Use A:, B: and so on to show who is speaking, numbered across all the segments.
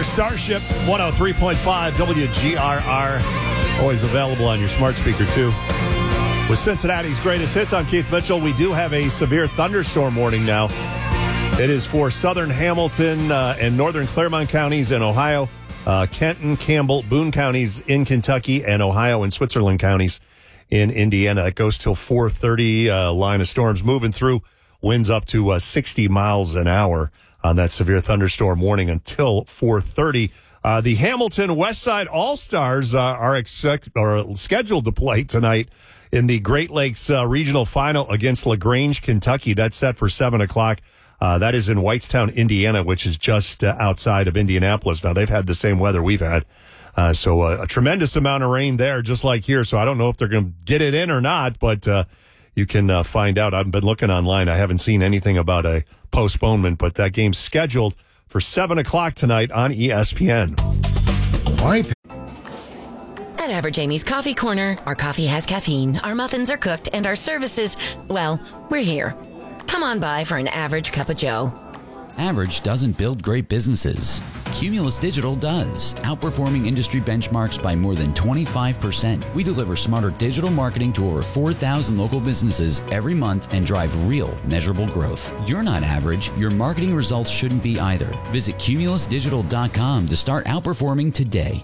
A: Starship 103.5 WGRR. Always available on your smart speaker, too. With Cincinnati's greatest hits, I'm Keith Mitchell. We do have a severe thunderstorm warning now. It is for southern Hamilton and northern Clermont counties in Ohio, Kenton, Campbell, Boone counties in Kentucky, and Ohio and Switzerland counties in Indiana. It goes till 4:30. Line of storms moving through. Winds up to 60 miles an hour on that severe thunderstorm warning until 4:30. The Hamilton Westside All-Stars are scheduled to play tonight in the Great Lakes Regional Final against LaGrange, Kentucky. That's set for 7 o'clock. That is in Whitestown, Indiana, which is just outside of Indianapolis. Now, they've had the same weather we've had. So a tremendous amount of rain there, just like here. So I don't know if they're going to get it in or not, but you can find out. I've been looking online. I haven't seen anything about a postponement, but that game's scheduled for 7 o'clock tonight on ESPN.
B: Why?
C: At Average Amy's Coffee Corner, our coffee has caffeine, our muffins are cooked, and our services, well, we're here. Come on by for an average cup of joe.
D: Average doesn't build great businesses. Cumulus Digital does, outperforming industry benchmarks by more than 25%. We deliver smarter digital marketing to over 4,000 local businesses every month and drive real, measurable growth. You're not average. Your marketing results shouldn't be either. Visit cumulusdigital.com to start outperforming today.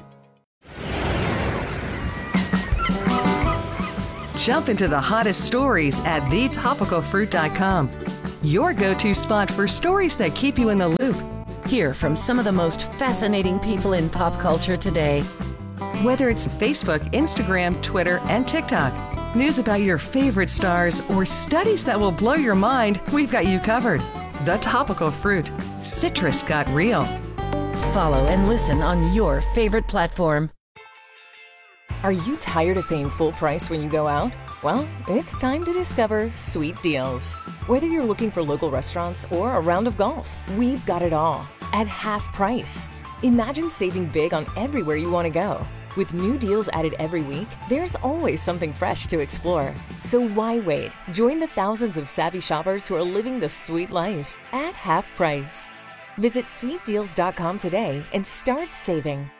E: Jump into the hottest stories at thetopicalfruit.com. Your go-to spot for stories that keep you in the loop.
C: Hear from some of the most fascinating people in pop culture today.
E: Whether it's Facebook, Instagram, Twitter, and TikTok, news about your favorite stars, or studies that will blow your mind, we've got you covered. The Topical Fruit. Citrus got real.
C: Follow and listen on your favorite platform.
F: Are you tired of paying full price when you go out? Well, it's time to discover Sweet Deals. Whether you're looking for local restaurants or a round of golf, we've got it all at half price. Imagine saving big on everywhere you want to go. With new deals added every week, there's always something fresh to explore. So why wait? Join the thousands of savvy shoppers who are living the sweet life at half price. Visit sweetdeals.com today and start saving.